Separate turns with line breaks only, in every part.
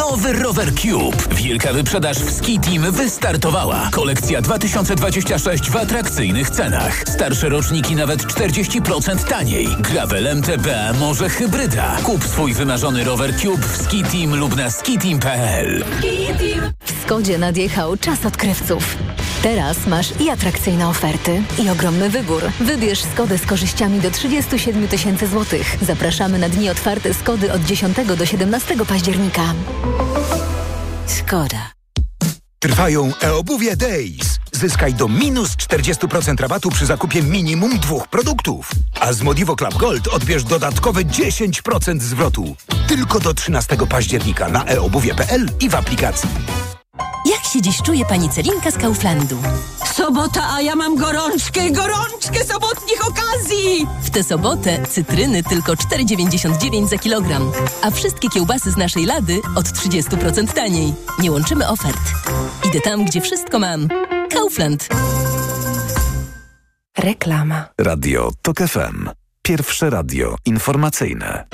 nowy rower Cube. Wielka wyprzedaż w Ski Team wystartowała. Kolekcja 2026 w atrakcyjnych cenach. Starsze roczniki nawet 40% taniej. Gravel MTB, może hybryda. Kup swój wymarzony rower Cube w Ski Team lub na skiteam.pl.
W Skodzie nadjechał czas odkrywców. Teraz masz i atrakcyjne oferty, i ogromny wybór. Wybierz Skodę z korzyściami do 37 000 złotych. Zapraszamy na dni otwarte Skody od 10 do 17 października. Skoda.
Trwają e-obuwie Days. Zyskaj do minus 40% rabatu przy zakupie minimum 2 produktów. A z Modivo Club Gold odbierz dodatkowe 10% zwrotu. Tylko do 13 października na eobuwie.pl i w aplikacji.
Jak się dziś czuje pani Celinka z Kauflandu?
Sobota, a ja mam gorączkę sobotnich okazji!
W tę sobotę cytryny tylko 4,99 za kilogram, a wszystkie kiełbasy z naszej lady od 30% taniej. Nie łączymy ofert. Idę tam, gdzie wszystko mam. Kaufland.
Reklama.
Radio TOK FM. Pierwsze radio informacyjne.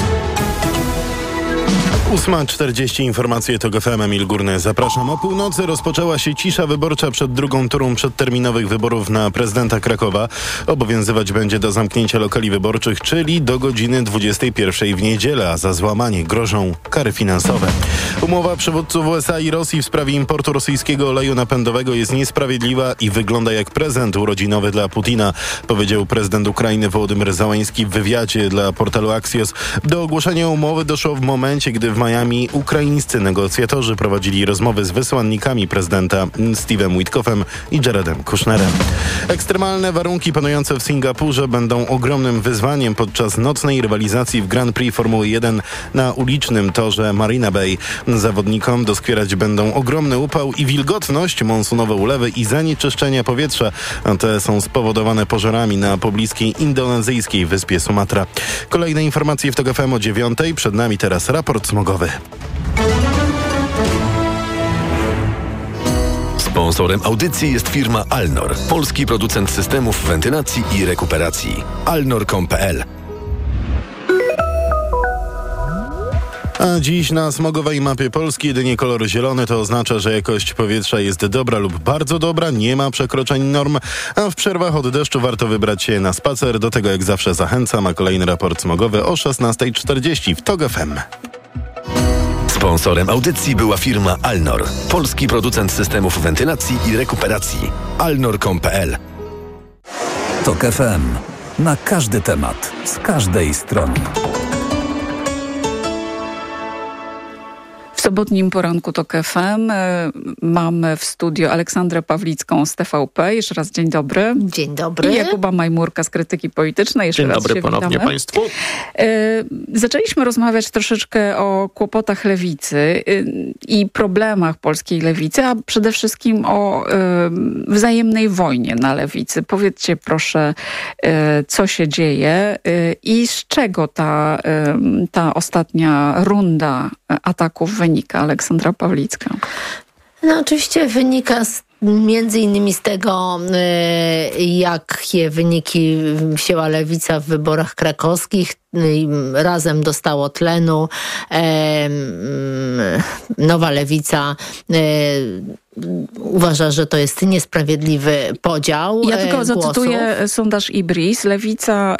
8:40 informacje TOK FM, Emil Górny. Zapraszam. O północy rozpoczęła się cisza wyborcza przed drugą turą przedterminowych wyborów na prezydenta Krakowa. Obowiązywać będzie do zamknięcia lokali wyborczych, czyli do godziny 21 w niedzielę, a za złamanie grożą kary finansowe. Umowa przywódców USA i Rosji w sprawie importu rosyjskiego oleju napędowego jest niesprawiedliwa i wygląda jak prezent urodzinowy dla Putina, powiedział prezydent Ukrainy Wołodymyr Zełański w wywiadzie dla portalu Axios. Do ogłoszenia umowy doszło w momencie, gdy w Miami ukraińscy negocjatorzy prowadzili rozmowy z wysłannikami prezydenta Steve'em Witkoffem i Jaredem Kushnerem. Ekstremalne warunki panujące w Singapurze będą ogromnym wyzwaniem podczas nocnej rywalizacji w Grand Prix Formuły 1 na ulicznym torze Marina Bay. Zawodnikom doskwierać będą ogromny upał i wilgotność, monsunowe ulewy i zanieczyszczenia powietrza. Te są spowodowane pożarami na pobliskiej indonezyjskiej wyspie Sumatra. Kolejne informacje w TOK FM o 9:00. Przed nami teraz raport smogowy.
Sponsorem audycji jest firma Alnor, polski producent systemów wentylacji i rekuperacji. alnor.pl.
A dziś na smogowej mapie Polski jedynie kolor zielony, to oznacza, że jakość powietrza jest dobra lub bardzo dobra, nie ma przekroczeń norm, a w przerwach od deszczu warto wybrać się na spacer. Do tego jak zawsze zachęcam, a kolejny raport smogowy o 16:40 w TOK FM.
Sponsorem audycji była firma Alnor, polski producent systemów wentylacji i rekuperacji. alnor.pl.
TOK FM. Na każdy temat, z każdej strony.
W sobotnim poranku TOK FM mamy w studio Aleksandrę Pawlicką z TVP. Jeszcze raz dzień dobry.
Dzień dobry.
I Jakuba Majmurka z Krytyki Politycznej. Jeszcze
dzień
raz
dobry
się
ponownie
witamy.
Państwu.
Zaczęliśmy rozmawiać troszeczkę o kłopotach lewicy i problemach polskiej lewicy, a przede wszystkim o wzajemnej wojnie na lewicy. Powiedzcie proszę, co się dzieje i z czego ta ostatnia runda ataków wynika, Aleksandra Pawlicka?
No oczywiście wynika między innymi z tego, jakie wyniki wzięła lewica w wyborach krakowskich. Razem dostało tlenu. Nowa lewica uważa, że to jest niesprawiedliwy podział.
Ja tylko
głosów.
zacytuję sondaż IBRIS. Lewica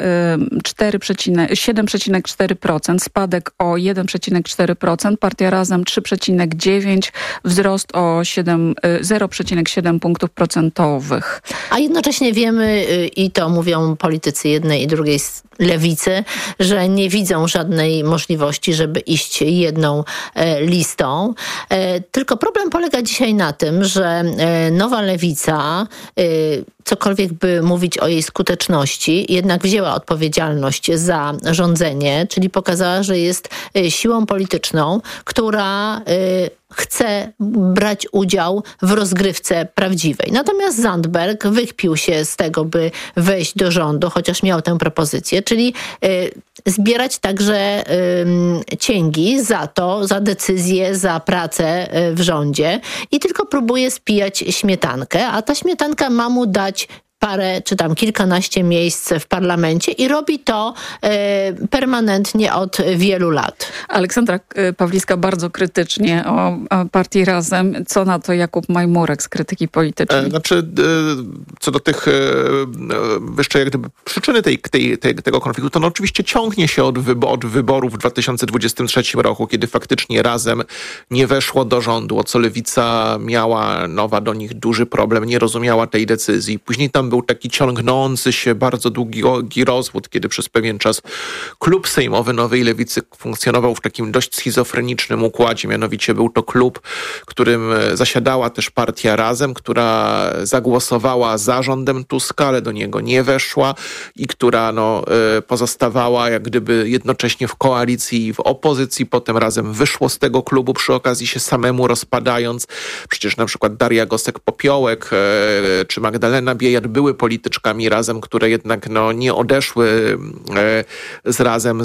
7,4%, spadek o 1,4%, Partia Razem 3,9%, wzrost o 0,7 punktów procentowych.
A jednocześnie wiemy, i to mówią politycy jednej i drugiej lewicy, że nie widzą żadnej możliwości, żeby iść jedną listą. Tylko problem polega dzisiaj na tym, że nowa lewica, cokolwiek by mówić o jej skuteczności, jednak wzięła odpowiedzialność za rządzenie, czyli pokazała, że jest siłą polityczną, która chce brać udział w rozgrywce prawdziwej. Natomiast Zandberg wykpił się z tego, by wejść do rządu, chociaż miał tę propozycję, czyli zbierać także cięgi za to, za decyzję, za pracę w rządzie i tylko próbuje spijać śmietankę, a ta śmietanka ma mu dać parę czy tam kilkanaście miejsc w parlamencie i robi to permanentnie od wielu lat.
Aleksandra Pawlicka bardzo krytycznie o partii Razem. Co na to Jakub Majmurek z Krytyki Politycznej?
Znaczy, co do tych jeszcze jak gdyby przyczyny tego konfliktu, to oczywiście ciągnie się od wyborów w 2023 roku, kiedy faktycznie Razem nie weszło do rządu, o co Lewica miała do nich duży problem, nie rozumiała tej decyzji. Później tam był taki ciągnący się bardzo długi rozwód, kiedy przez pewien czas klub sejmowy Nowej Lewicy funkcjonował w takim dość schizofrenicznym układzie. Mianowicie był to klub, w którym zasiadała też partia Razem, która zagłosowała za rządem Tuska, ale do niego nie weszła i która pozostawała jak gdyby jednocześnie w koalicji i w opozycji. Potem Razem wyszło z tego klubu, przy okazji się samemu rozpadając. Przecież na przykład Daria Gosek-Popiołek czy Magdalena Biejat były polityczkami Razem, które jednak nie odeszły z Razem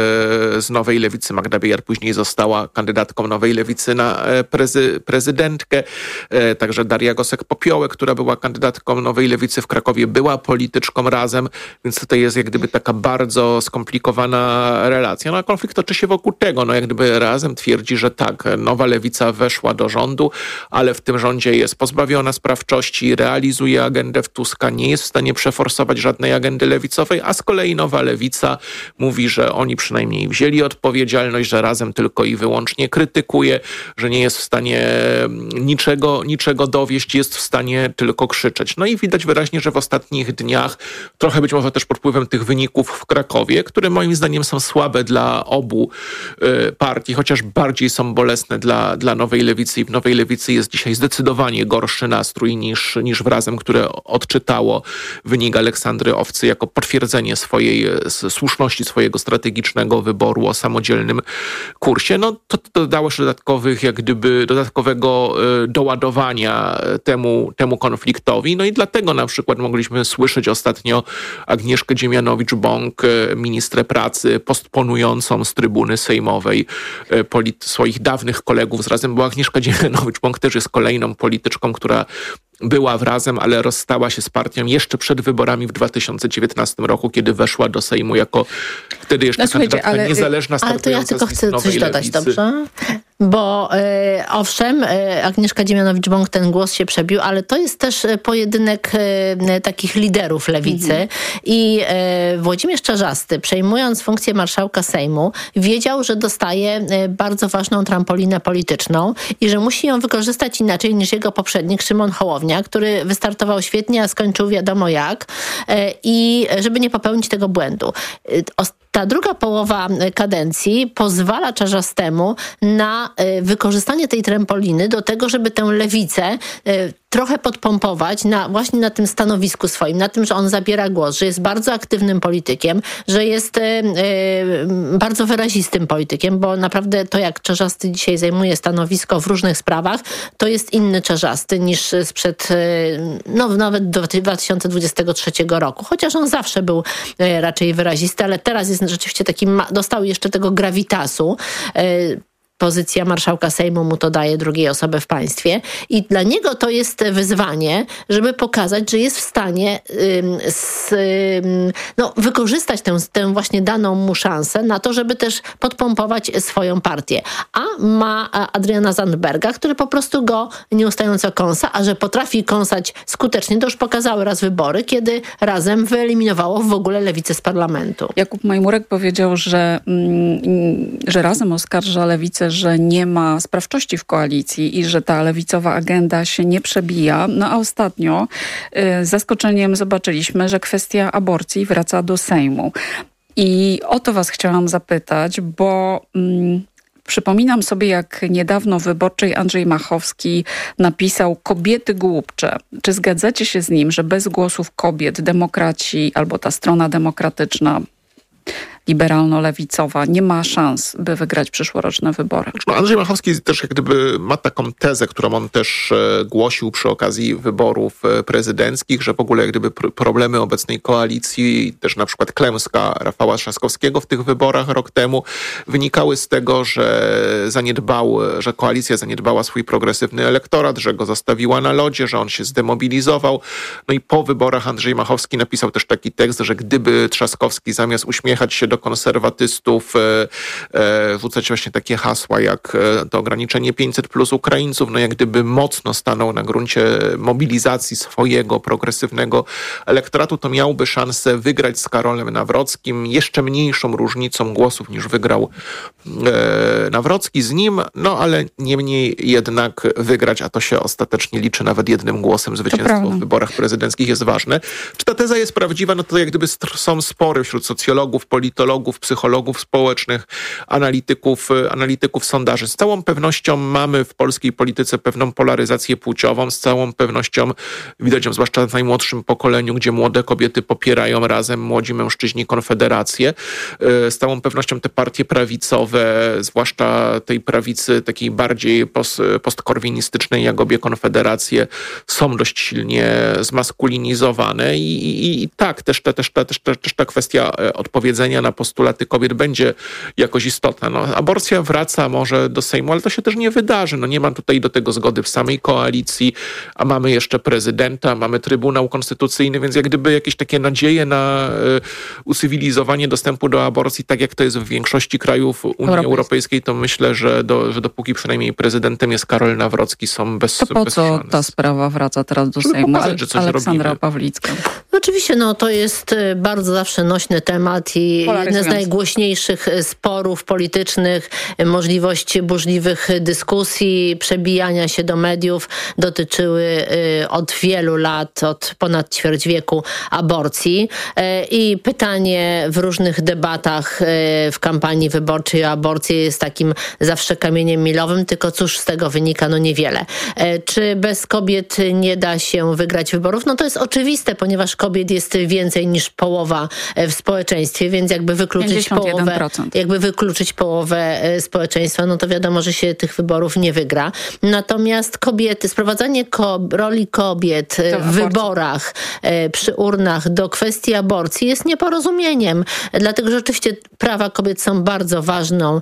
z Nowej Lewicy. Magda Biejat później została kandydatką Nowej Lewicy na prezydentkę. Także Daria Gosek-Popiołek, która była kandydatką Nowej Lewicy w Krakowie, była polityczką Razem, więc tutaj jest jak gdyby taka bardzo skomplikowana relacja. A konflikt toczy się wokół tego. Jak gdyby Razem twierdzi, że tak, Nowa Lewica weszła do rządu, ale w tym rządzie jest pozbawiona sprawczości, realizuje agendę w Tuska, nie jest w stanie przeforsować żadnej agendy lewicowej, a z kolei Nowa Lewica mówi, że oni przynajmniej wzięli odpowiedzialność, że Razem tylko i wyłącznie krytykuje, że nie jest w stanie niczego dowieść, jest w stanie tylko krzyczeć. I widać wyraźnie, że w ostatnich dniach, trochę być może też pod wpływem tych wyników w Krakowie, które moim zdaniem są słabe dla obu partii, chociaż bardziej są bolesne dla Nowej Lewicy i w Nowej Lewicy jest dzisiaj zdecydowanie gorszy nastrój niż w Razem, które odczytało wynik Aleksandry Owcy jako potwierdzenie słuszności swojego strategicznego wyboru o samodzielnym kursie. To dodało się dodatkowego doładowania temu konfliktowi. I dlatego na przykład mogliśmy słyszeć ostatnio Agnieszkę Dziemianowicz-Bąk, ministrę pracy, postponującą z trybuny sejmowej swoich dawnych kolegów z Razem, bo Agnieszka Dziemianowicz-Bąk też jest kolejną polityczką, która była w Razem, ale rozstała się z partią jeszcze przed wyborami w 2019 roku, kiedy weszła do Sejmu jako wtedy jeszcze kandydatka niezależna startująca.
Ale to ja tylko chcę coś dodać,
Lewicy.
dobrze? Bo owszem, Agnieszka Dziemianowicz-Bąk ten głos się przebił, ale to jest też pojedynek takich liderów Lewicy i Włodzimierz Czarzasty, przejmując funkcję marszałka Sejmu, wiedział, że dostaje bardzo ważną trampolinę polityczną i że musi ją wykorzystać inaczej niż jego poprzednik Szymon Hołownia, który wystartował świetnie, a skończył wiadomo jak i żeby nie popełnić tego błędu. Ta druga połowa kadencji pozwala Czarzastemu na wykorzystanie tej trampoliny do tego, żeby tę lewicę trochę podpompować właśnie na tym stanowisku swoim, na tym, że on zabiera głos, że jest bardzo aktywnym politykiem, że jest bardzo wyrazistym politykiem, bo naprawdę to, jak Czarzasty dzisiaj zajmuje stanowisko w różnych sprawach, to jest inny Czarzasty niż sprzed nawet do 2023 roku. Chociaż on zawsze był raczej wyrazisty, ale teraz jest rzeczywiście dostał jeszcze tego grawitasu. Pozycja marszałka Sejmu mu to daje, drugiej osoby w państwie. I dla niego to jest wyzwanie, żeby pokazać, że jest w stanie wykorzystać tę właśnie daną mu szansę na to, żeby też podpompować swoją partię. A ma Adriana Zandberga, który po prostu go nieustająco kąsa, a że potrafi kąsać skutecznie, to już pokazały raz wybory, kiedy Razem wyeliminowało w ogóle lewicę z parlamentu.
Jakub Majmurek powiedział, że Razem oskarża lewicę, że nie ma sprawczości w koalicji i że ta lewicowa agenda się nie przebija. A ostatnio z zaskoczeniem zobaczyliśmy, że kwestia aborcji wraca do Sejmu. I o to was chciałam zapytać, bo przypominam sobie, jak niedawno w Wyborczej Andrzej Machowski napisał: kobiety głupcze. Czy zgadzacie się z nim, że bez głosów kobiet demokraci albo ta strona demokratyczna liberalno-lewicowa nie ma szans, by wygrać przyszłoroczne wybory.
Andrzej Machowski też jak gdyby ma taką tezę, którą on też głosił przy okazji wyborów prezydenckich, że w ogóle jak gdyby problemy obecnej koalicji, też na przykład klęska Rafała Trzaskowskiego w tych wyborach rok temu, wynikały z tego, że koalicja zaniedbała swój progresywny elektorat, że go zostawiła na lodzie, że on się zdemobilizował. No i po wyborach Andrzej Machowski napisał też taki tekst, że gdyby Trzaskowski zamiast uśmiechać się do konserwatystów, rzucać właśnie takie hasła jak to ograniczenie 500+ Ukraińców, no jak gdyby mocno stanął na gruncie mobilizacji swojego progresywnego elektoratu, to miałby szansę wygrać z Karolem Nawrockim jeszcze mniejszą różnicą głosów niż wygrał Nawrocki z nim, no ale niemniej jednak wygrać, a to się ostatecznie liczy nawet jednym głosem. Zwycięstwo w wyborach prezydenckich jest ważne. Czy ta teza jest prawdziwa? No to jak gdyby są spory wśród socjologów, politologów, psychologów społecznych, analityków sondaży. Z całą pewnością mamy w polskiej polityce pewną polaryzację płciową. Z całą pewnością widać ją zwłaszcza w najmłodszym pokoleniu, gdzie młode kobiety popierają razem młodzi mężczyźni Konfederację. Z całą pewnością te partie prawicowe, zwłaszcza tej prawicy takiej bardziej postkorwinistycznej, jak obie Konfederacje, są dość silnie zmaskulinizowane i tak, też ta kwestia odpowiedzenia na postulaty kobiet będzie jakoś istotna. No, aborcja wraca może do Sejmu, ale to się też nie wydarzy. No, nie ma tutaj do tego zgody w samej koalicji, a mamy jeszcze prezydenta, mamy Trybunał Konstytucyjny, więc jak gdyby jakieś takie nadzieje na ucywilizowanie dostępu do aborcji, tak jak to jest w większości krajów Unii Europejskiej, to myślę, że dopóki przynajmniej prezydentem jest Karol Nawrocki, są bez szans.
To po co ta sprawa wraca teraz do Sejmu?
Pokazać, że coś
Aleksandra
robimy.
Pawlicka.
Oczywiście, to jest bardzo zawsze nośny temat i jeden z najgłośniejszych sporów politycznych, możliwości burzliwych dyskusji, przebijania się do mediów dotyczyły od wielu lat, od ponad ćwierć wieku aborcji. I pytanie w różnych debatach w kampanii wyborczej o aborcję jest takim zawsze kamieniem milowym, tylko cóż z tego wynika? No niewiele. Czy bez kobiet nie da się wygrać wyborów? No to jest oczywiste, ponieważ kobiet jest więcej niż połowa w społeczeństwie, więc jakby wykluczyć połowę społeczeństwa, no to wiadomo, że się tych wyborów nie wygra. Natomiast sprowadzanie roli kobiet w wyborach przy urnach do kwestii aborcji jest nieporozumieniem, dlatego że oczywiście prawa kobiet są bardzo ważną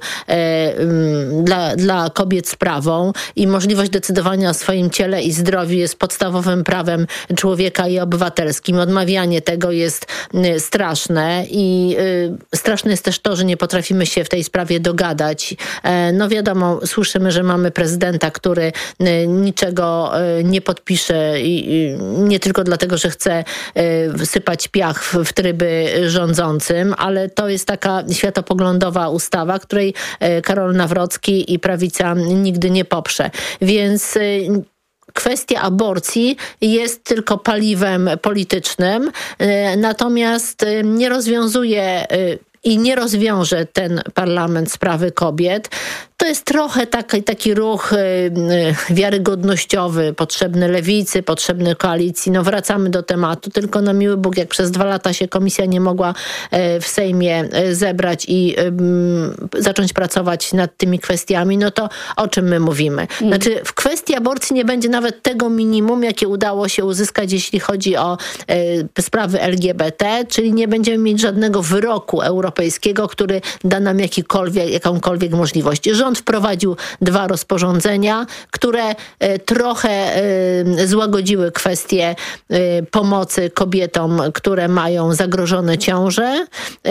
dla kobiet sprawą i możliwość decydowania o swoim ciele i zdrowiu jest podstawowym prawem człowieka i obywatelskim. Odmawianie tego jest straszne i straszne jest też to, że nie potrafimy się w tej sprawie dogadać. No wiadomo, słyszymy, że mamy prezydenta, który niczego nie podpisze i nie tylko dlatego, że chce sypać piach w tryby rządzącym, ale to jest taka światopoglądowa ustawa, której Karol Nawrocki i prawica nigdy nie poprze. Więc kwestia aborcji jest tylko paliwem politycznym, natomiast nie rozwiązuje i nie rozwiąże ten parlament sprawy kobiet. To jest trochę taki ruch wiarygodnościowy, potrzebny lewicy, potrzebny koalicji. No wracamy do tematu, tylko na miły Bóg, jak przez 2 lata się komisja nie mogła w Sejmie zebrać i zacząć pracować nad tymi kwestiami, no to o czym my mówimy? Znaczy w kwestii aborcji nie będzie nawet tego minimum, jakie udało się uzyskać, jeśli chodzi o sprawy LGBT, czyli nie będziemy mieć żadnego wyroku europejskiego, który da nam jakąkolwiek możliwość. Rząd wprowadził 2 rozporządzenia, które trochę złagodziły kwestię pomocy kobietom, które mają zagrożone ciąże,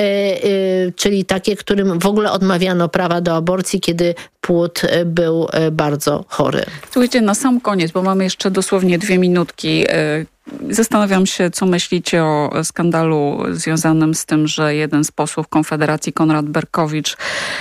czyli takie, którym w ogóle odmawiano prawa do aborcji, kiedy płód był bardzo chory.
Słuchajcie, na sam koniec, bo mamy jeszcze dosłownie 2 minutki. Zastanawiam się, co myślicie o skandalu związanym z tym, że jeden z posłów Konfederacji, Konrad Berkowicz,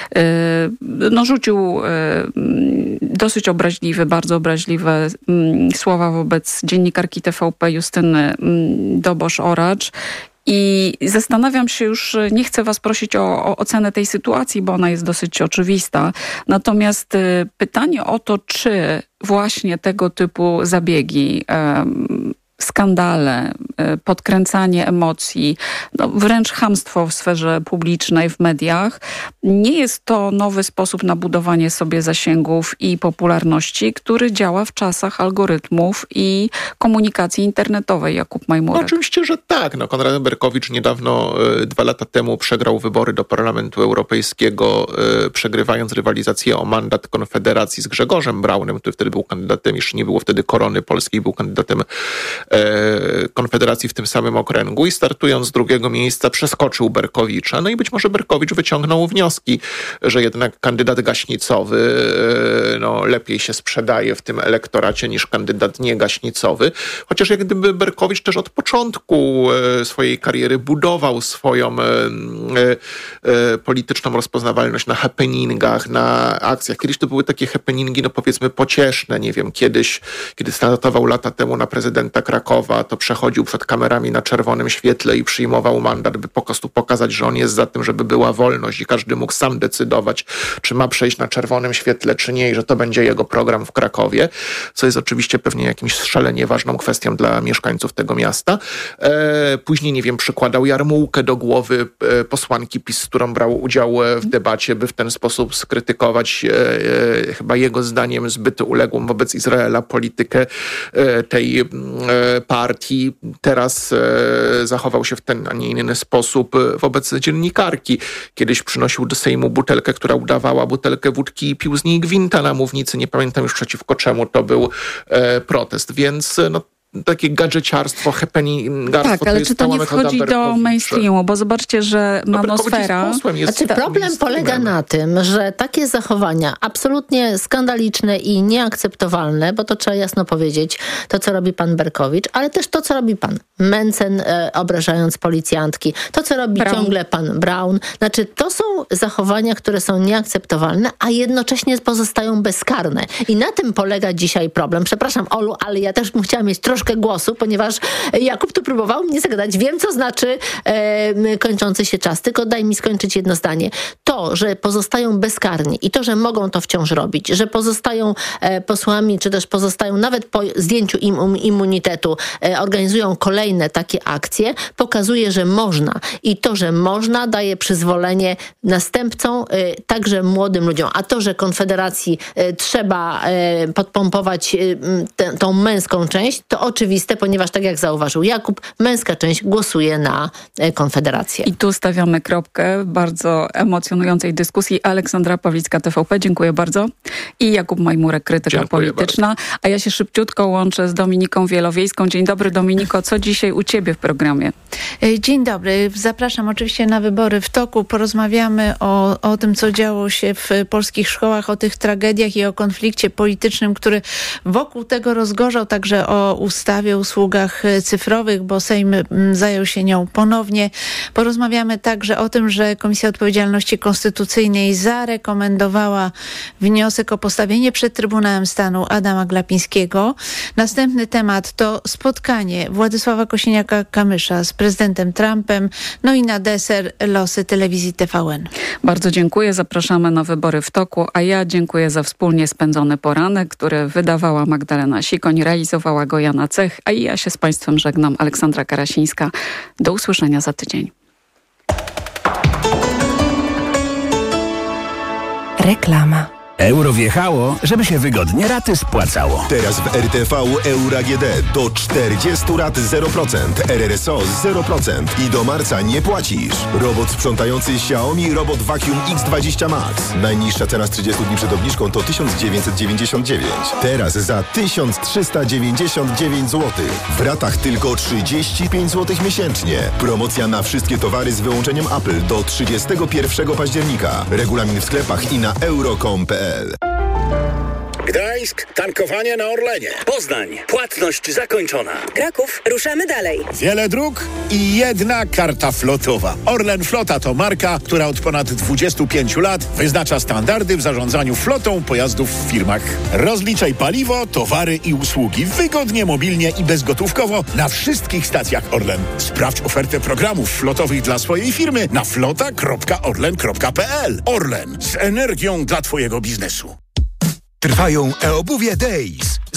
rzucił dosyć bardzo obraźliwe słowa wobec dziennikarki TVP Justyny Dobosz-Oracz. I zastanawiam się już, nie chcę was prosić o ocenę tej sytuacji, bo ona jest dosyć oczywista. Natomiast pytanie o to, czy właśnie tego typu zabiegi skandale, podkręcanie emocji, wręcz chamstwo w sferze publicznej, w mediach. Nie jest to nowy sposób na budowanie sobie zasięgów i popularności, który działa w czasach algorytmów i komunikacji internetowej. Jakub Majmurek.
No, oczywiście, że tak. Konrad Berkowicz niedawno, 2 lata temu przegrał wybory do Parlamentu Europejskiego, przegrywając rywalizację o mandat Konfederacji z Grzegorzem Braunem, który wtedy był kandydatem, jeszcze nie było wtedy Korony Polskiej, był kandydatem Konfederacji w tym samym okręgu i startując z 2. miejsca przeskoczył Berkowicza. No i być może Berkowicz wyciągnął wnioski, że jednak kandydat gaśnicowy lepiej się sprzedaje w tym elektoracie niż kandydat niegaśnicowy. Chociaż jak gdyby Berkowicz też od początku swojej kariery budował swoją polityczną rozpoznawalność na happeningach, na akcjach. Kiedyś to były takie happeningi, powiedzmy pocieszne. Nie wiem, kiedyś, kiedy startował lata temu na prezydenta Krakowa, to przechodził przed kamerami na czerwonym świetle i przyjmował mandat, by po prostu pokazać, że on jest za tym, żeby była wolność i każdy mógł sam decydować, czy ma przejść na czerwonym świetle, czy nie, i że to będzie jego program w Krakowie, co jest oczywiście pewnie jakimś szalenie ważną kwestią dla mieszkańców tego miasta. Później, nie wiem, przykładał jarmułkę do głowy posłanki PiS, z którą brał udział w debacie, by w ten sposób skrytykować chyba jego zdaniem zbyt uległą wobec Izraela politykę tej partii. Teraz zachował się w ten, a nie inny sposób wobec dziennikarki. Kiedyś przynosił do Sejmu butelkę, która udawała butelkę wódki i pił z niej gwinta na mównicy. Nie pamiętam już przeciwko czemu to był protest, więc takie gadżeciarstwo, happeningarstwo.
Tak, ale czy to nie wchodzi do mainstreamu? Bo zobaczcie, że Manosfera...
Problem polega na tym, że takie zachowania absolutnie skandaliczne i nieakceptowalne, bo to trzeba jasno powiedzieć, to co robi pan Berkowicz, ale też to co robi pan Mencen, obrażając policjantki, to co robi ciągle pan Braun. Znaczy to są zachowania, które są nieakceptowalne, a jednocześnie pozostają bezkarne. I na tym polega dzisiaj problem. Przepraszam, Olu, ale ja też bym chciała mieć troszkę głosu, ponieważ Jakub tu próbował mnie zagadać. Wiem, co znaczy kończący się czas, tylko daj mi skończyć jedno zdanie. To, że pozostają bezkarni i to, że mogą to wciąż robić, że pozostają posłami, czy też pozostają nawet po zdjęciu immunitetu, organizują kolejne takie akcje, pokazuje, że można. I to, że można, daje przyzwolenie następcom, także młodym ludziom. A to, że Konfederacji trzeba podpompować tą męską część, to oczywiste, ponieważ tak jak zauważył Jakub, męska część głosuje na Konfederację.
I tu stawiamy kropkę w bardzo emocjonującej dyskusji. Aleksandra Pawlicka, TVP, dziękuję bardzo. I Jakub Majmurek, krytyka polityczna. Bardzo. A ja się szybciutko łączę z Dominiką Wielowiejską. Dzień dobry, Dominiko. Co dzisiaj u ciebie w programie?
Dzień dobry. Zapraszam oczywiście na Wybory w toku. Porozmawiamy o tym, co działo się w polskich szkołach, o tych tragediach i o konflikcie politycznym, który wokół tego rozgorzał, także o ustawie o usługach cyfrowych, bo Sejm zajął się nią ponownie. Porozmawiamy także o tym, że Komisja Odpowiedzialności Konstytucyjnej zarekomendowała wniosek o postawienie przed Trybunałem Stanu Adama Glapińskiego. Następny temat to spotkanie Władysława Kosiniaka-Kamysza z prezydentem Trumpem. No i na deser losy telewizji TVN.
Bardzo dziękuję. Zapraszamy na Wybory w toku, a ja dziękuję za wspólnie spędzony poranek, który wydawała Magdalena Sikoń, realizowała go Jana Cech, a ja się z państwem żegnam. Aleksandra Karasińska. Do usłyszenia za tydzień.
Reklama. Euro wjechało, żeby się wygodnie raty spłacało.
Teraz w RTV Euro AGD do 40 rat 0%, RRSO 0% i do marca nie płacisz. Robot sprzątający Xiaomi Robot Vacuum X20 Max. Najniższa cena z 30 dni przed obniżką to 1999. Teraz za 1399 zł. W ratach tylko 35 zł miesięcznie. Promocja na wszystkie towary z wyłączeniem Apple do 31 października. Regulamin w sklepach i na euro.com.pl.
Gdańsk, tankowanie na Orlenie. Poznań, płatność zakończona.
Kraków, ruszamy dalej.
Wiele dróg i jedna karta flotowa. Orlen Flota to marka, która od ponad 25 lat wyznacza standardy w zarządzaniu flotą pojazdów w firmach. Rozliczaj paliwo, towary i usługi wygodnie, mobilnie i bezgotówkowo na wszystkich stacjach Orlen. Sprawdź ofertę programów flotowych dla swojej firmy na flota.orlen.pl. Orlen, z energią dla twojego biznesu.
Trwają e-obuwie Days.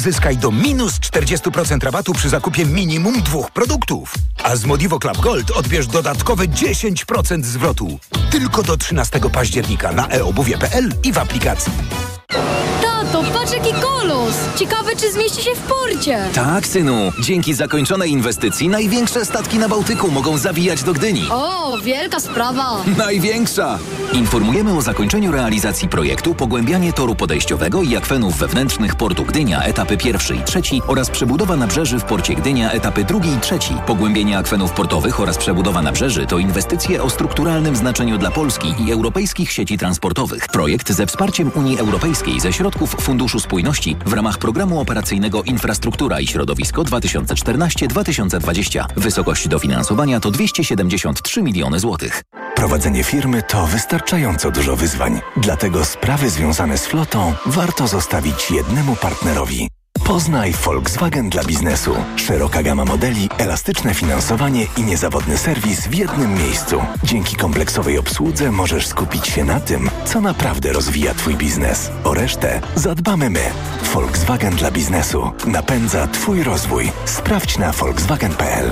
zyskaj do minus 40% rabatu przy zakupie minimum 2 produktów. A z Modivo Club Gold odbierz dodatkowe 10% zwrotu. Tylko do 13 października na eobuwie.pl i w aplikacji.
Tato, patrz jaki kolos! Ciekawe, czy zmieści się w porcie.
Tak, synu. Dzięki zakończonej inwestycji największe statki na Bałtyku mogą zawijać do Gdyni.
O, wielka sprawa.
Największa! Informujemy o zakończeniu realizacji projektu pogłębianie toru podejściowego i akwenów wewnętrznych portu Gdynia, etapy 1 i 3 oraz przebudowa nabrzeży w porcie Gdynia, etapy 2 i 3. Pogłębienie akwenów portowych oraz przebudowa nabrzeży to inwestycje o strukturalnym znaczeniu dla Polski i europejskich sieci transportowych. Projekt ze wsparciem Unii Europejskiej ze środków Funduszu Spójności w ramach Programu Operacyjnego Infrastruktura i Środowisko 2014-2020. Wysokość dofinansowania to 273 miliony złotych.
Prowadzenie firmy to wystarczająco dużo wyzwań. Dlatego sprawy związane z flotą warto zostawić jednemu partnerowi. Poznaj Volkswagen dla biznesu. Szeroka gama modeli, elastyczne finansowanie i niezawodny serwis w jednym miejscu. Dzięki kompleksowej obsłudze możesz skupić się na tym, co naprawdę rozwija Twój biznes. O resztę zadbamy my. Volkswagen dla biznesu. Napędza Twój rozwój. Sprawdź na volkswagen.pl.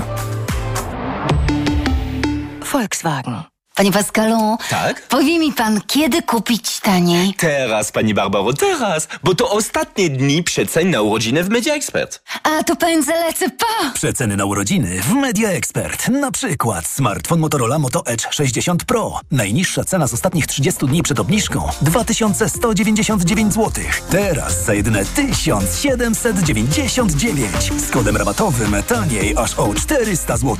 Volkswagen. Panie Pascalu,
tak?
Powie mi pan, kiedy kupić taniej?
Teraz, pani Barbaro, teraz, bo to ostatnie dni przecen na urodziny w Media Expert.
A to pędzę lecę pa!
Przeceny na urodziny w Media Expert. Na przykład smartfon Motorola Moto Edge 60 Pro. Najniższa cena z ostatnich 30 dni przed obniżką 2199 zł. Teraz za jedyne 1799. Z kodem rabatowym taniej aż o 400 zł.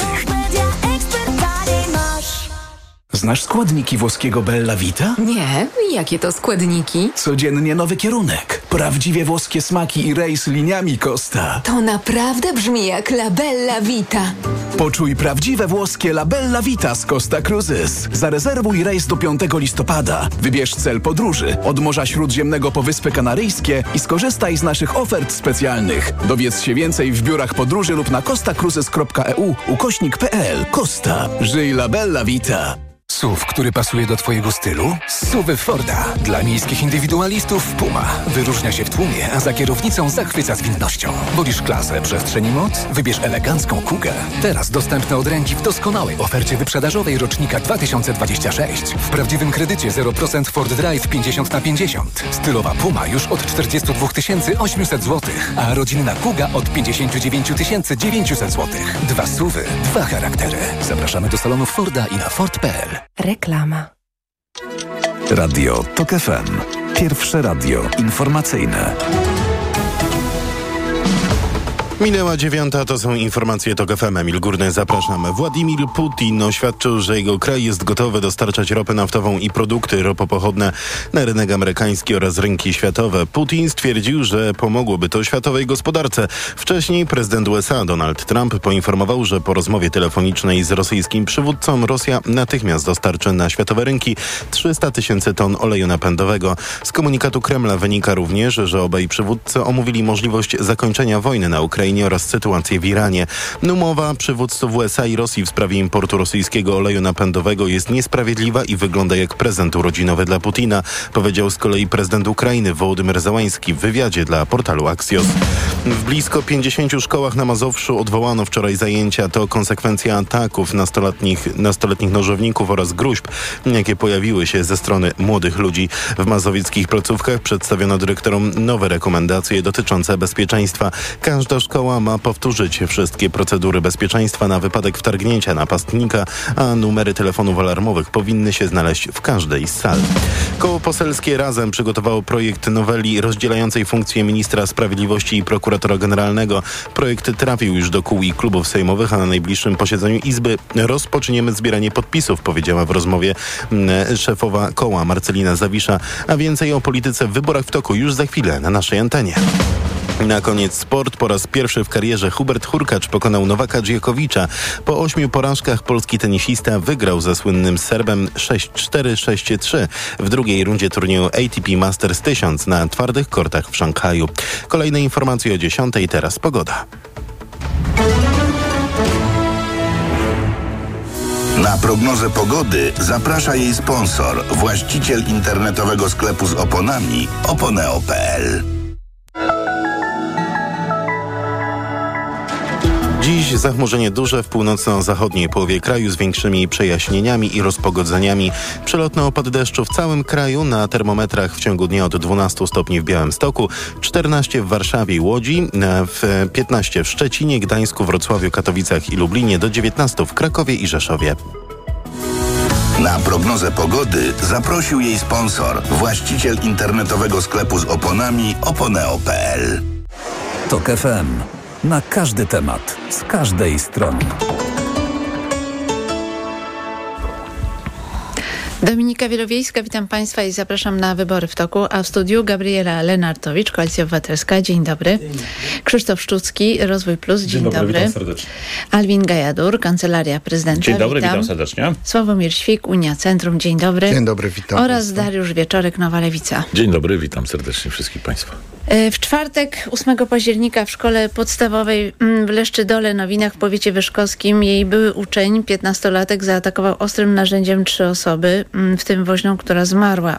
Znasz składniki włoskiego Bella Vita?
Nie, jakie to składniki?
Codziennie nowy kierunek. Prawdziwie włoskie smaki i rejs liniami Costa.
To naprawdę brzmi jak La Bella Vita.
Poczuj prawdziwe włoskie La Bella Vita z Costa Cruises. Zarezerwuj rejs do 5 listopada. Wybierz cel podróży od Morza Śródziemnego po Wyspy Kanaryjskie i skorzystaj z naszych ofert specjalnych. Dowiedz się więcej w biurach podróży lub na costacruises.eu/PL. Costa. Żyj La Bella Vita.
SUV, który pasuje do Twojego stylu? SUV Forda. Dla miejskich indywidualistów Puma. Wyróżnia się w tłumie, a za kierownicą zachwyca zwinnością. Wolisz klasę, przestrzeń i moc? Wybierz elegancką Kugę. Teraz dostępne od ręki w doskonałej ofercie wyprzedażowej rocznika 2026. W prawdziwym kredycie 0% Ford Drive 50/50. Stylowa Puma już od 42 800 zł, a rodzinna Kuga od 59 900 zł. 2 SUVy, 2 charaktery. Zapraszamy do salonów Forda i na Ford.pl.
Reklama.
Radio TOK FM. Pierwsze radio informacyjne.
Minęła 9, to są informacje TOK FM. Emil Górny, zapraszam. Władimir Putin oświadczył, że jego kraj jest gotowy dostarczać ropę naftową i produkty ropopochodne na rynek amerykański oraz rynki światowe. Putin stwierdził, że pomogłoby to światowej gospodarce. Wcześniej prezydent USA Donald Trump poinformował, że po rozmowie telefonicznej z rosyjskim przywódcą Rosja natychmiast dostarczy na światowe rynki 300 000 ton oleju napędowego. Z komunikatu Kremla wynika również, że obaj przywódcy omówili możliwość zakończenia wojny na Ukrainie oraz sytuację w Iranie. Umowa przywódców USA i Rosji w sprawie importu rosyjskiego oleju napędowego jest niesprawiedliwa i wygląda jak prezent urodzinowy dla Putina, powiedział z kolei prezydent Ukrainy Wołodymyr Zełański w wywiadzie dla portalu Axios. W blisko 50 szkołach na Mazowszu odwołano wczoraj zajęcia. To konsekwencja ataków nastoletnich nożowników oraz gruźb, jakie pojawiły się ze strony młodych ludzi. W mazowieckich placówkach przedstawiono dyrektorom nowe rekomendacje dotyczące bezpieczeństwa. Każda szkoła ma powtórzyć wszystkie procedury bezpieczeństwa na wypadek wtargnięcia napastnika, a numery telefonów alarmowych powinny się znaleźć w każdej z sal. Koło poselskie Razem przygotowało projekt noweli rozdzielającej funkcję ministra sprawiedliwości i prokuratora generalnego. Projekt trafił już do kół i klubów sejmowych, a na najbliższym posiedzeniu Izby rozpoczniemy zbieranie podpisów, powiedziała w rozmowie szefowa koła Marcelina Zawisza. A więcej o polityce w wyborach w toku już za chwilę na naszej antenie. Na koniec sport. Po raz pierwszy w karierze Hubert Hurkacz pokonał Nowaka Djokovicza. Po 8 porażkach polski tenisista wygrał ze słynnym Serbem 6-4, 6-3 w drugiej rundzie turnieju ATP Masters 1000 na twardych kortach w Szanghaju. Kolejne informacje o 10. Teraz pogoda.
Na prognozę pogody zaprasza jej sponsor, właściciel internetowego sklepu z oponami Oponeo.pl.
Dziś zachmurzenie duże w północno-zachodniej połowie kraju z większymi przejaśnieniami i rozpogodzeniami. Przelotny opad deszczu w całym kraju, na termometrach w ciągu dnia od 12 stopni w Białymstoku, 14 w Warszawie i Łodzi, 15 w Szczecinie, Gdańsku, Wrocławiu, Katowicach i Lublinie, do 19 w Krakowie i Rzeszowie.
Na prognozę pogody zaprosił jej sponsor, właściciel internetowego sklepu z oponami oponeo.pl.
TOK FM. Na każdy temat, z każdej strony.
Dominika Wielowiejska, witam Państwa i zapraszam na Wybory w toku, a w studiu Gabriela Lenartowicz, Koalicja Obywatelska. Dzień dobry. Krzysztof Szczucki, Rozwój Plus. Dzień dobry.
Witam serdecznie.
Alwin Gajadur, Kancelaria Prezydenta.
Dzień dobry, witam serdecznie.
Sławomir Świk, Unia Centrum. Dzień dobry.
Dzień dobry, witam.
Oraz Dariusz Wieczorek, Nowa Lewica.
Dzień dobry, witam serdecznie wszystkich Państwa.
W czwartek, 8 października w szkole podstawowej w Leszczydole, Nowinach w powiecie wyszkowskim, jej były uczeń, 15-latek, zaatakował ostrym narzędziem 3 osoby, w tym woźną, która zmarła.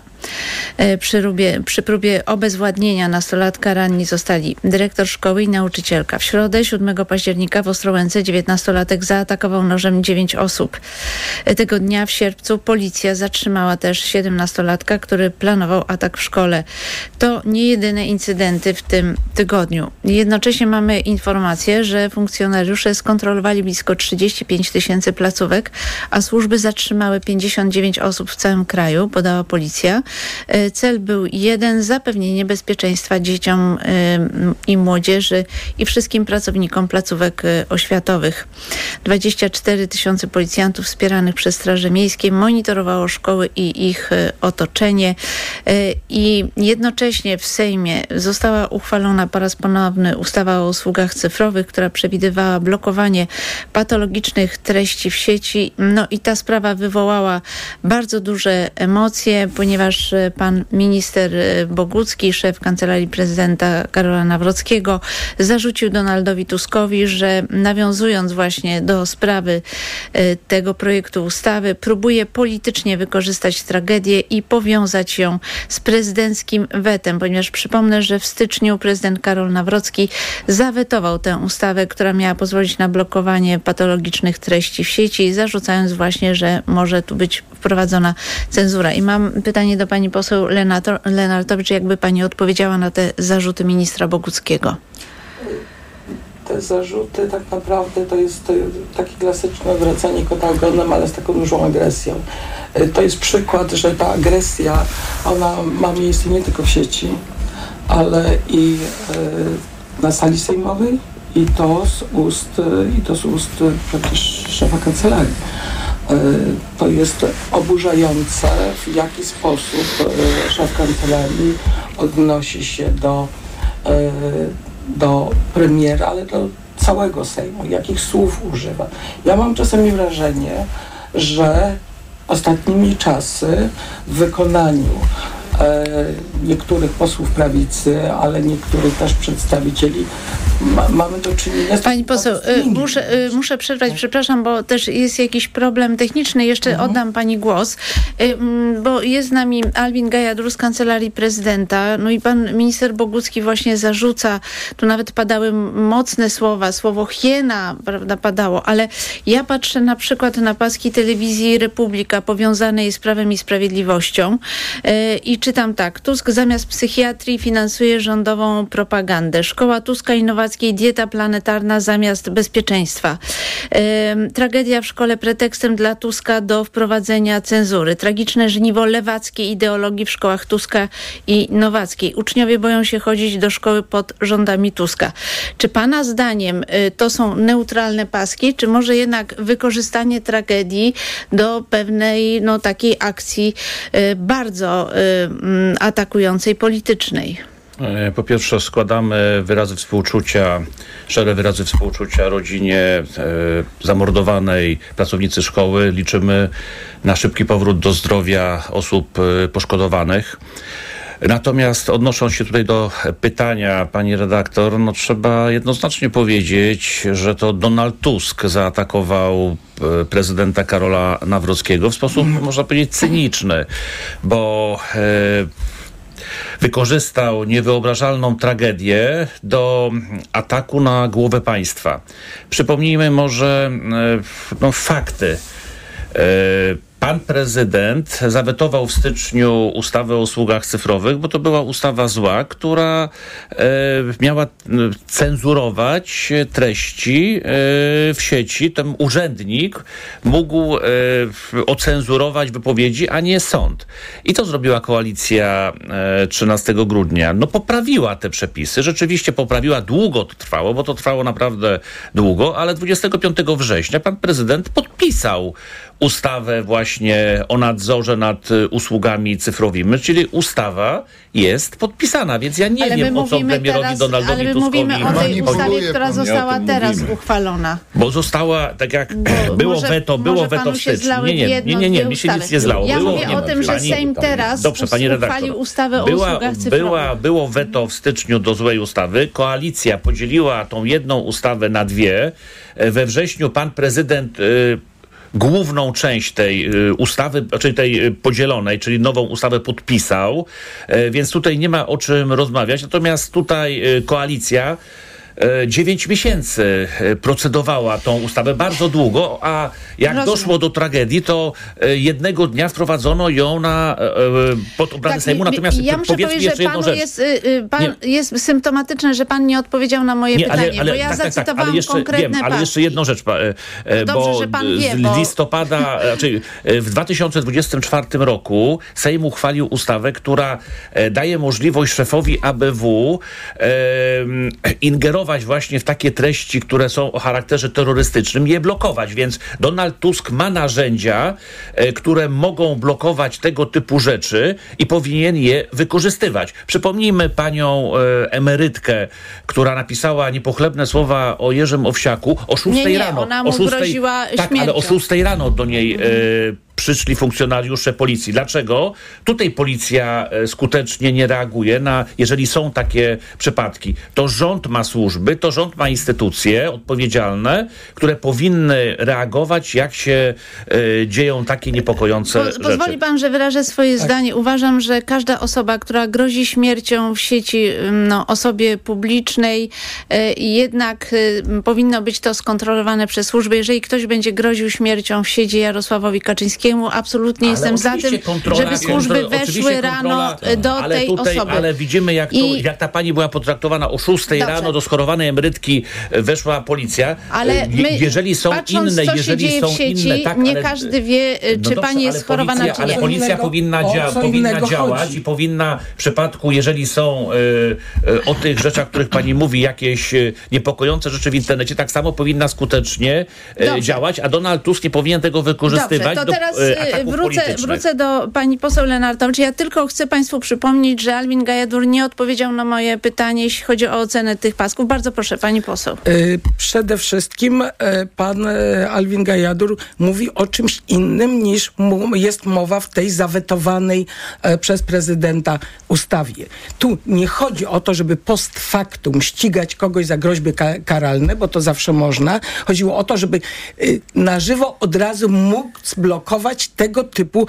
Przy próbie obezwładnienia nastolatka ranni zostali dyrektor szkoły i nauczycielka. W środę, 7 października w Ostrołęce 19-latek zaatakował nożem 9 osób. Tego dnia w sierpcu policja zatrzymała też 17-latka, który planował atak w szkole. To nie jedyne incydenty w tym tygodniu. Jednocześnie mamy informację, że funkcjonariusze skontrolowali blisko 35 000 placówek, a służby zatrzymały 59 osób w całym kraju, podała policja. Cel był jeden: zapewnienie bezpieczeństwa dzieciom i młodzieży i wszystkim pracownikom placówek oświatowych. 24 000 policjantów wspieranych przez Straże Miejskie monitorowało szkoły i ich otoczenie. I jednocześnie w Sejmie została uchwalona po raz ponowny ustawa o usługach cyfrowych, która przewidywała blokowanie patologicznych treści w sieci. No i ta sprawa wywołała bardzo duże emocje, ponieważ pan minister Bogucki, szef Kancelarii Prezydenta Karola Nawrockiego, zarzucił Donaldowi Tuskowi, że nawiązując właśnie do sprawy tego projektu ustawy, próbuje politycznie wykorzystać tragedię i powiązać ją z prezydenckim wetem, ponieważ przypomnę, że w styczniu prezydent Karol Nawrocki zawetował tę ustawę, która miała pozwolić na blokowanie patologicznych treści w sieci, zarzucając właśnie, że może tu być wprowadzona cenzura. I mam pytanie do pani poseł Lenartowicz, jakby pani odpowiedziała na te zarzuty ministra Boguckiego?
Te zarzuty tak naprawdę to jest takie klasyczne wracanie kota ogonem, ale z taką dużą agresją. To jest przykład, że ta agresja, ona ma miejsce nie tylko w sieci, ale i na sali sejmowej, i to z ust przecież szefa kancelarii. To jest oburzające, w jaki sposób szef kancelarii odnosi się do premiera, ale do całego Sejmu, jakich słów używa. Ja mam czasami wrażenie, że ostatnimi czasy w wykonaniu niektórych posłów prawicy, ale niektórych też przedstawicieli mamy do czynienia z...
Pani poseł, muszę przerwać, przepraszam, bo też jest jakiś problem techniczny. Jeszcze oddam pani głos, bo jest z nami Alwin Gajadur z Kancelarii Prezydenta. No i pan minister Bogucki właśnie zarzuca, tu nawet padały mocne słowa, słowo hiena, prawda, padało, ale ja patrzę na przykład na paski telewizji Republika powiązanej z Prawem i Sprawiedliwością i czytam tak: Tusk zamiast psychiatrii finansuje rządową propagandę. Szkoła Tuska Innowackiej, dieta planetarna zamiast bezpieczeństwa. Tragedia w szkole pretekstem dla Tuska do wprowadzenia cenzury. Tragiczne żniwo lewackiej ideologii w szkołach Tuska i Nowackiej. Uczniowie boją się chodzić do szkoły pod rządami Tuska. Czy pana zdaniem to są neutralne paski, czy może jednak wykorzystanie tragedii do pewnej takiej akcji bardzo atakującej politycznej?
Po pierwsze składamy szczere wyrazy współczucia rodzinie zamordowanej pracownicy szkoły. Liczymy na szybki powrót do zdrowia osób poszkodowanych. Natomiast odnosząc się tutaj do pytania pani redaktor, trzeba jednoznacznie powiedzieć, że to Donald Tusk zaatakował prezydenta Karola Nawrockiego w sposób, można powiedzieć, cyniczny, bo wykorzystał niewyobrażalną tragedię do ataku na głowę państwa. Przypomnijmy może fakty. Pan prezydent zawetował w styczniu ustawę o usługach cyfrowych, bo to była ustawa zła, która miała cenzurować treści w sieci. Ten urzędnik mógł ocenzurować wypowiedzi, a nie sąd. I to zrobiła koalicja 13 grudnia. Poprawiła te przepisy. Rzeczywiście poprawiła. Długo to trwało, bo to trwało naprawdę długo, ale 25 września pan prezydent podpisał ustawę właśnie o nadzorze nad usługami cyfrowymi, czyli ustawa jest podpisana, więc ja nie wiem, o co premierowi Donaldowi
Ale my
Tuskowi
mówimy o tej ustawie, która została teraz uchwalona.
Bo została, tak jak było weto w styczniu. Nie, mi się nic nie zlało.
Ja mówię o tym, że Sejm teraz uchwalił ustawę o usługach cyfrowych.
Było weto w styczniu do złej ustawy. Koalicja podzieliła tą jedną ustawę na dwie. We wrześniu pan prezydent główną część tej ustawy, czyli tej podzielonej, czyli nową ustawę podpisał, więc tutaj nie ma o czym rozmawiać. Natomiast tutaj koalicja 9 miesięcy procedowała tą ustawę, bardzo długo, a jak doszło do tragedii, to jednego dnia wprowadzono ją pod obrady Sejmu. Natomiast
ja muszę powiedzieć,
jeszcze
że panu jest symptomatyczne, że pan nie odpowiedział na moje pytanie, bo ja zacytowałam konkretne
ale jeszcze jedną rzecz,
dobrze, że pan wie,
z listopada, w 2024 roku Sejm uchwalił ustawę, która daje możliwość szefowi ABW ingerować właśnie w takie treści, które są o charakterze terrorystycznym, je blokować. Więc Donald Tusk ma narzędzia, które mogą blokować tego typu rzeczy i powinien je wykorzystywać. Przypomnijmy panią emerytkę, która napisała niepochlebne słowa o Jerzym Owsiaku o 6 rano.
Ona mu groziła śmiercią.
Ale o 6 rano do niej przyszli funkcjonariusze policji. Dlaczego? Tutaj policja skutecznie nie reaguje jeżeli są takie przypadki. To rząd ma służby, to rząd ma instytucje odpowiedzialne, które powinny reagować, jak się dzieją takie niepokojące rzeczy.
Pozwoli pan, że wyrażę swoje zdanie. Uważam, że każda osoba, która grozi śmiercią w sieci osobie publicznej, jednak powinno być to skontrolowane przez służby. Jeżeli ktoś będzie groził śmiercią w sieci Jarosławowi Kaczyńskiemu, absolutnie jestem za tym, żeby służby weszły rano do tej osoby.
Ale widzimy, jak ta pani była potraktowana o 6 rano, do schorowanej emerytki weszła policja.
Ale
jeżeli są
patrząc, co się dzieje w sieci, nie każdy wie, czy pani jest schorowana, czy nie.
Ale policja powinna działać i powinna w przypadku, jeżeli są o tych rzeczach, o których pani mówi, jakieś niepokojące rzeczy w internecie, tak samo powinna skutecznie działać, a Donald Tusk nie powinien tego wykorzystywać.
To teraz wrócę do pani poseł Lenartowicz. Ja tylko chcę państwu przypomnieć, że Alvin Gajadur nie odpowiedział na moje pytanie, jeśli chodzi o ocenę tych pasków. Bardzo proszę, pani poseł.
Przede wszystkim pan Alvin Gajadur mówi o czymś innym, niż jest mowa w tej zawetowanej przez prezydenta ustawie. Tu nie chodzi o to, żeby post factum ścigać kogoś za groźby karalne, bo to zawsze można. Chodziło o to, żeby na żywo od razu móc blokować tego typu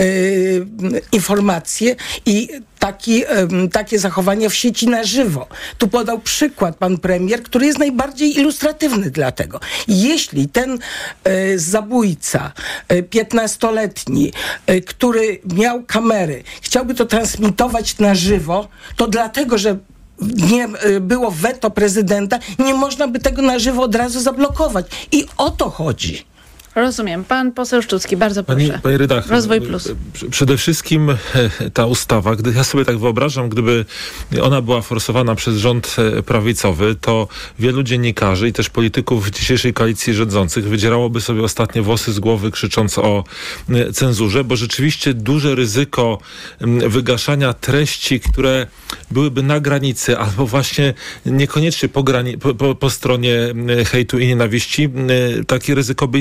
informacje i takie zachowania w sieci na żywo. Tu podał przykład pan premier, który jest najbardziej ilustratywny dla tego. Jeśli ten zabójca 15-letni, który miał kamery, chciałby to transmitować na żywo, to dlatego, że nie było weto prezydenta, nie można by tego na żywo od razu zablokować. I o to chodzi.
Rozumiem. Pan poseł Szczucki, bardzo proszę.
Pani redaktor,
Rozwój Plus.
Przede wszystkim ta ustawa, ja sobie tak wyobrażam, gdyby ona była forsowana przez rząd prawicowy, to wielu dziennikarzy i też polityków dzisiejszej koalicji rządzących wydzierałoby sobie ostatnie włosy z głowy, krzycząc o cenzurze, bo rzeczywiście duże ryzyko wygaszania treści, które byłyby na granicy, albo właśnie niekoniecznie po stronie hejtu i nienawiści, takie ryzyko by istniało, że one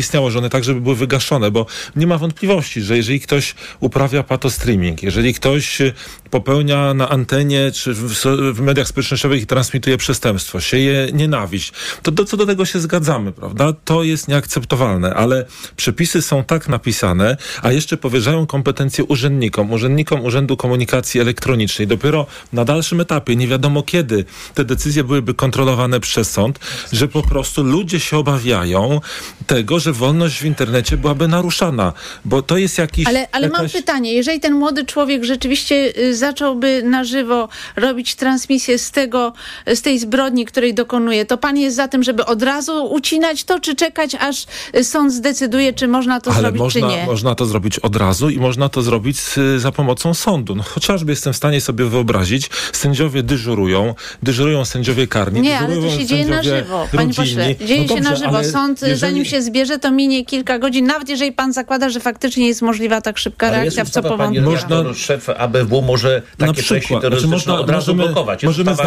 zrobione tak, żeby były wygaszone, bo nie ma wątpliwości, że jeżeli ktoś uprawia patostreaming, jeżeli ktoś popełnia na antenie czy w mediach społecznościowych i transmituje przestępstwo, sieje nienawiść, to co do tego się zgadzamy, prawda? To jest nieakceptowalne, ale przepisy są tak napisane, a jeszcze powierzają kompetencje urzędnikom Urzędu Komunikacji Elektronicznej. Dopiero na dalszym etapie, nie wiadomo kiedy, te decyzje byłyby kontrolowane przez sąd, że po prostu ludzie się obawiają tego, że wolność w internecie byłaby naruszana, bo to jest jakiś...
Ale mam pytanie, jeżeli ten młody człowiek rzeczywiście zacząłby na żywo robić transmisję z tej zbrodni, której dokonuje, to pan jest za tym, żeby od razu ucinać to, czy czekać, aż sąd zdecyduje, czy można to zrobić, czy nie?
Można to zrobić od razu i można to zrobić za pomocą sądu. No, chociażby jestem w stanie sobie wyobrazić, sędziowie dyżurują sędziowie karni.
Nie, ale to się dzieje na żywo, panie pośle. Dzieje się na żywo. Sąd, zanim się zbierze, to minie kilka godzin, nawet jeżeli pan zakłada, że faktycznie jest możliwa tak szybka reakcja, w co powątpię.
Szef ABW może takie treści terrorystyczne od razu blokować.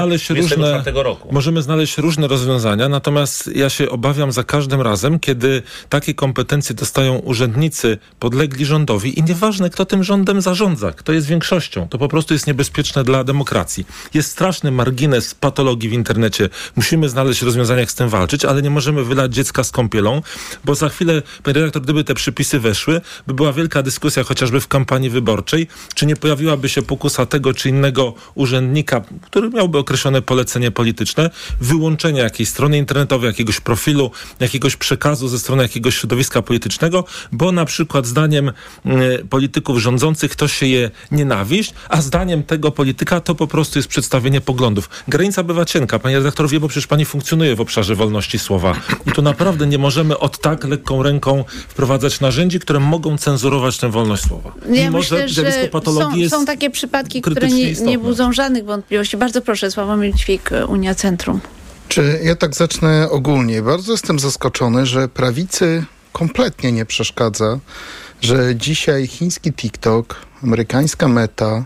Możemy znaleźć różne rozwiązania, natomiast ja się obawiam za każdym razem, kiedy takie kompetencje dostają urzędnicy podlegli rządowi i nieważne, kto tym rządem zarządza, kto jest większością, to po prostu jest niebezpieczne dla demokracji. Jest straszny margines patologii w internecie. Musimy znaleźć rozwiązania, jak z tym walczyć, ale nie możemy wylać dziecka z kąpielą, bo za chwilę, panie redaktor, gdyby te przepisy weszły, by była wielka dyskusja chociażby w kampanii wyborczej, czy nie pojawiłaby się pokusa tego czy innego urzędnika, który miałby określone polecenie polityczne, wyłączenia jakiejś strony internetowej, jakiegoś profilu, jakiegoś przekazu ze strony jakiegoś środowiska politycznego, bo na przykład zdaniem polityków rządzących to sieje nienawiść, a zdaniem tego polityka to po prostu jest przedstawienie poglądów. Granica bywa cienka, panie redaktor wie, bo przecież pani funkcjonuje w obszarze wolności słowa. I tu naprawdę nie możemy od tak lekką ręką wprowadzać narzędzi, które mogą cenzurować tę wolność słowa.
Ja myślę, że są takie przypadki, które nie budzą żadnych wątpliwości. Bardzo proszę, Sławomir Ćwik, Unia Centrum.
Ja tak zacznę ogólnie. Bardzo jestem zaskoczony, że prawicy kompletnie nie przeszkadza, że dzisiaj chiński TikTok, amerykańska Meta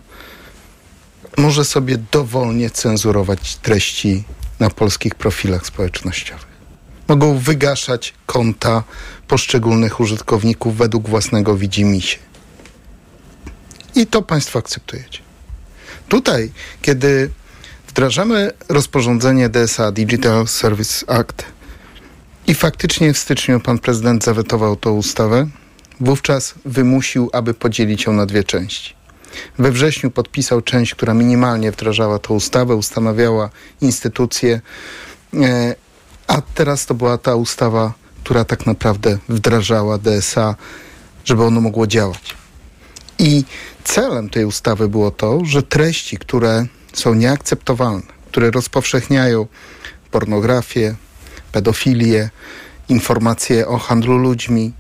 może sobie dowolnie cenzurować treści na polskich profilach społecznościowych. Mogą wygaszać konta poszczególnych użytkowników według własnego widzimisię. I to państwo akceptujecie. Tutaj, kiedy wdrażamy rozporządzenie DSA, Digital Service Act, i faktycznie w styczniu pan prezydent zawetował tą ustawę, wówczas wymusił, aby podzielić ją na dwie części. We wrześniu podpisał część, która minimalnie wdrażała tę ustawę, ustanawiała instytucje, a teraz to była ta ustawa, która tak naprawdę wdrażała DSA, żeby ono mogło działać. I celem tej ustawy było to, że treści, które są nieakceptowalne, które rozpowszechniają pornografię, pedofilię, informacje o handlu ludźmi,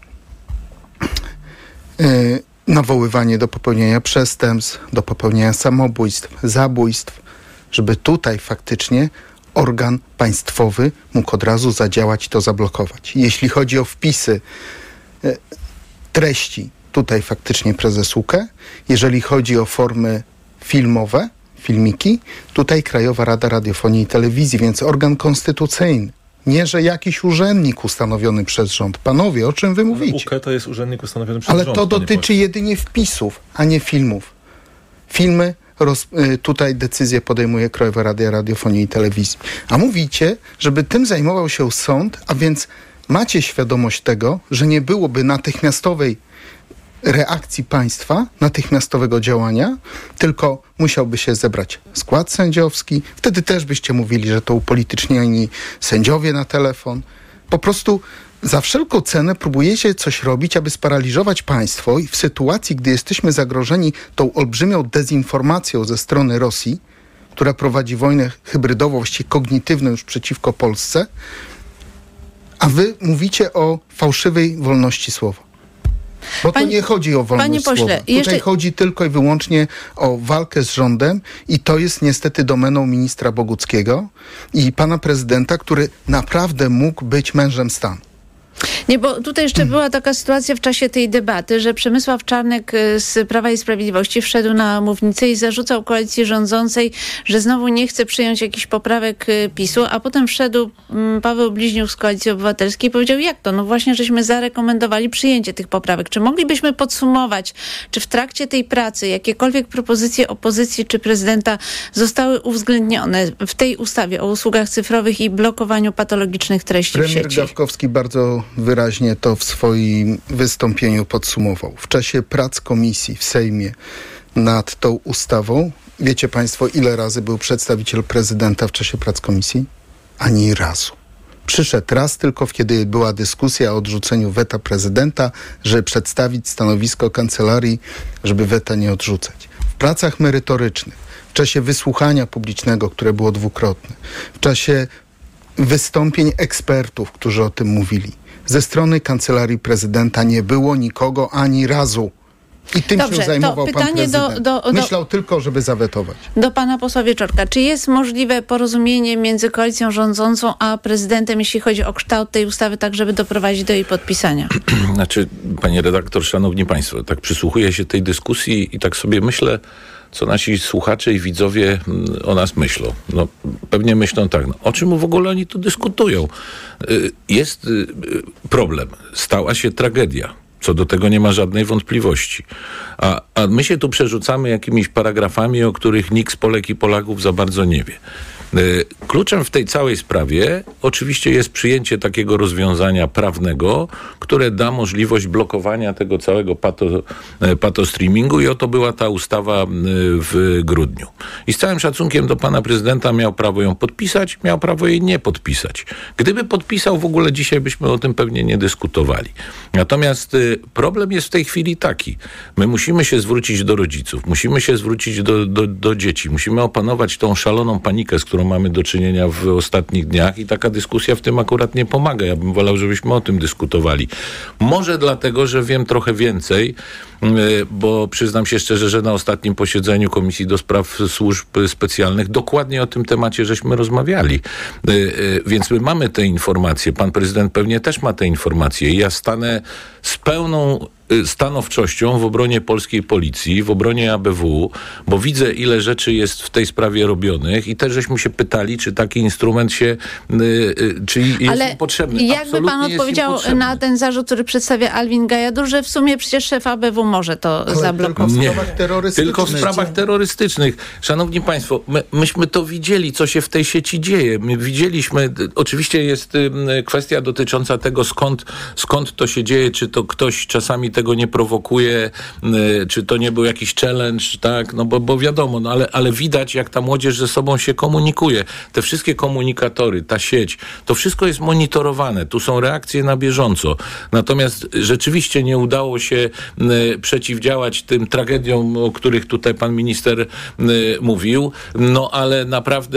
nawoływanie do popełnienia przestępstw, do popełnienia samobójstw, zabójstw, żeby tutaj faktycznie organ państwowy mógł od razu zadziałać i to zablokować. Jeśli chodzi o wpisy treści, tutaj faktycznie prezes UKE. Jeżeli chodzi o formy filmowe, filmiki, tutaj Krajowa Rada Radiofonii i Telewizji, więc organ konstytucyjny. Nie, że jakiś urzędnik ustanowiony przez rząd. Panowie, o czym wy mówicie?
UKE to jest urzędnik ustanowiony przez rząd.
Ale to dotyczy jedynie wpisów, a nie filmów. Filmy, tutaj decyzję podejmuje Krajowa Rada Radiofonii i Telewizji. A mówicie, żeby tym zajmował się sąd, a więc macie świadomość tego, że nie byłoby natychmiastowej reakcji państwa, natychmiastowego działania, tylko musiałby się zebrać skład sędziowski. Wtedy też byście mówili, że to upolitycznieni sędziowie na telefon. Po prostu za wszelką cenę próbujecie coś robić, aby sparaliżować państwo i w sytuacji, gdy jesteśmy zagrożeni tą olbrzymią dezinformacją ze strony Rosji, która prowadzi wojnę hybrydową, właściwie kognitywną już przeciwko Polsce, a wy mówicie o fałszywej wolności słowa. Bo to nie chodzi o wolność słowa. Tutaj chodzi tylko i wyłącznie o walkę z rządem i to jest niestety domeną ministra Boguckiego i pana prezydenta, który naprawdę mógł być mężem stanu.
Nie, bo tutaj jeszcze była taka sytuacja w czasie tej debaty, że Przemysław Czarnek z Prawa i Sprawiedliwości wszedł na mównicę i zarzucał koalicji rządzącej, że znowu nie chce przyjąć jakichś poprawek PiS-u, a potem wszedł Paweł Bliźniuk z Koalicji Obywatelskiej i powiedział, jak to? No właśnie, żeśmy zarekomendowali przyjęcie tych poprawek. Czy moglibyśmy podsumować, czy w trakcie tej pracy jakiekolwiek propozycje opozycji czy prezydenta zostały uwzględnione w tej ustawie o usługach cyfrowych i blokowaniu patologicznych treści w
Premier
sieci?
Gawkowski bardzo wyraźnie to w swoim wystąpieniu podsumował. W czasie prac komisji w Sejmie nad tą ustawą, wiecie państwo, ile razy był przedstawiciel prezydenta w czasie prac komisji? Ani razu. Przyszedł raz tylko, kiedy była dyskusja o odrzuceniu weta prezydenta, żeby przedstawić stanowisko kancelarii, żeby weta nie odrzucać. W pracach merytorycznych, w czasie wysłuchania publicznego, które było dwukrotne, w czasie wystąpień ekspertów, którzy o tym mówili, ze strony kancelarii prezydenta nie było nikogo ani razu. I tym
Dobrze,
się zajmował
to
pan
pytanie
prezydent. Myślał tylko, żeby zawetować.
Do pana posła Wieczorka. Czy jest możliwe porozumienie między koalicją rządzącą a prezydentem, jeśli chodzi o kształt tej ustawy, tak żeby doprowadzić do jej podpisania?
Znaczy, panie redaktor, szanowni państwo, tak przysłuchuję się tej dyskusji i tak sobie myślę, co nasi słuchacze i widzowie o nas myślą. No, pewnie myślą tak, no, o czym w ogóle oni tu dyskutują? Jest problem. Stała się tragedia. Co do tego nie ma żadnej wątpliwości. A my się tu przerzucamy jakimiś paragrafami, o których nikt z Polek i Polaków za bardzo nie wie. Kluczem w tej całej sprawie oczywiście jest przyjęcie takiego rozwiązania prawnego, które da możliwość blokowania tego całego patostreamingu i oto była ta ustawa w grudniu. I z całym szacunkiem do pana prezydenta miał prawo ją podpisać, miał prawo jej nie podpisać. Gdyby podpisał, w ogóle dzisiaj byśmy o tym pewnie nie dyskutowali. Natomiast problem jest w tej chwili taki. My musimy się zwrócić do rodziców, musimy się zwrócić do dzieci, musimy opanować tą szaloną panikę, z którą mamy do czynienia w ostatnich dniach i taka dyskusja w tym akurat nie pomaga. Ja bym wolał, żebyśmy o tym dyskutowali. Może dlatego, że wiem trochę więcej, bo przyznam się szczerze, że na ostatnim posiedzeniu Komisji do Spraw Służb Specjalnych dokładnie o tym temacie żeśmy rozmawiali. Więc my mamy te informacje. Pan prezydent pewnie też ma te informacje. Ja stanę z pełną stanowczością w obronie polskiej policji, w obronie ABW, bo widzę, ile rzeczy jest w tej sprawie robionych i też żeśmy się pytali, czy taki instrument się, czy jest potrzebny.
Jakby pan odpowiedział na ten zarzut, który przedstawia Alwin Gajadur, że w sumie przecież szef ABW może to zablokować.
Tylko
w sprawach terrorystycznych. Szanowni państwo, myśmy to widzieli, co się w tej sieci dzieje. My widzieliśmy, oczywiście jest kwestia dotycząca tego, skąd to się dzieje, czy to ktoś czasami tego nie prowokuje, czy to nie był jakiś challenge, tak, no bo wiadomo, no ale widać, jak ta młodzież ze sobą się komunikuje. Te wszystkie komunikatory, ta sieć, to wszystko jest monitorowane. Tu są reakcje na bieżąco. Natomiast rzeczywiście nie udało się przeciwdziałać tym tragediom, o których tutaj pan minister mówił, no ale naprawdę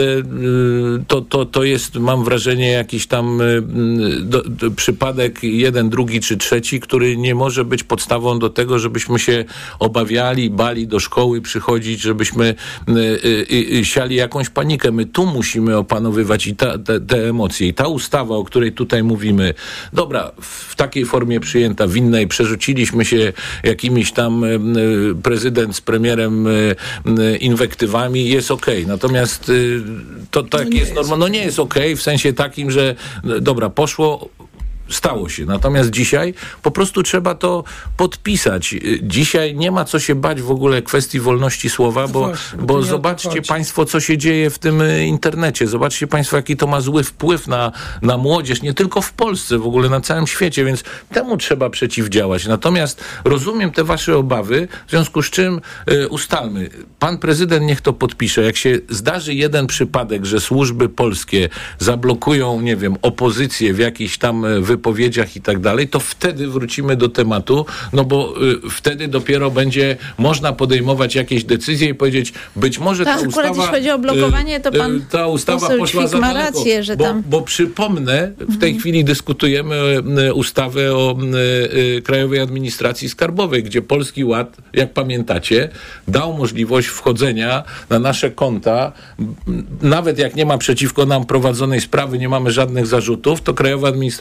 to jest, mam wrażenie, jakiś tam przypadek jeden, drugi czy trzeci, który nie może być podstawą do tego, żebyśmy się obawiali, bali do szkoły przychodzić, żebyśmy siali jakąś panikę. My tu musimy opanowywać i te emocje. I ta ustawa, o której tutaj mówimy, dobra, w takiej formie przyjęta, w innej, przerzuciliśmy się jakimiś tam prezydent z premierem inwektywami, jest okej. Natomiast to tak jest normalne. No nie jest okej w sensie takim, że dobra, poszło, stało się. Natomiast dzisiaj po prostu trzeba to podpisać. Dzisiaj nie ma co się bać w ogóle kwestii wolności słowa, bo zobaczcie państwo, co się dzieje w tym internecie. Zobaczcie państwo, jaki to ma zły wpływ na młodzież, nie tylko w Polsce, w ogóle na całym świecie, więc temu trzeba przeciwdziałać. Natomiast rozumiem te wasze obawy, w związku z czym ustalmy. Pan prezydent niech to podpisze. Jak się zdarzy jeden przypadek, że służby polskie zablokują, nie wiem, opozycję w jakichś tam wypowiedziach i tak dalej, to wtedy wrócimy do tematu, no bo wtedy dopiero będzie można podejmować jakieś decyzje i powiedzieć, być może ta ustawa...
Jeśli chodzi o blokowanie, to pan
ta ustawa poszła za daleko,
rację, że tam...
bo przypomnę, w tej chwili dyskutujemy ustawę o Krajowej Administracji Skarbowej, gdzie Polski Ład, jak pamiętacie, dał możliwość wchodzenia na nasze konta, nawet jak nie ma przeciwko nam prowadzonej sprawy, nie mamy żadnych zarzutów, to Krajowa Administracja Skarbowa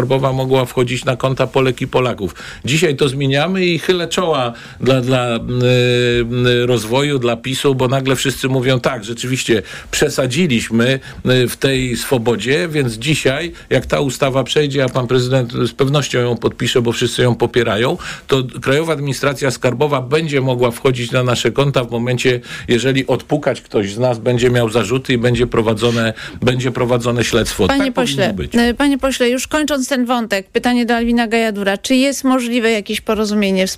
Skarbowa mogła wchodzić na konta Polek i Polaków. Dzisiaj to zmieniamy i chylę czoła dla rozwoju, dla PiS-u, bo nagle wszyscy mówią tak, rzeczywiście przesadziliśmy w tej swobodzie, więc dzisiaj, jak ta ustawa przejdzie, a pan prezydent z pewnością ją podpisze, bo wszyscy ją popierają, to Krajowa Administracja Skarbowa będzie mogła wchodzić na nasze konta w momencie, jeżeli odpukać ktoś z nas, będzie miał zarzuty i będzie prowadzone śledztwo.
Panie pośle, już kończąc ten wątek, pytanie do Alwina Gajadura. Czy jest możliwe jakieś porozumienie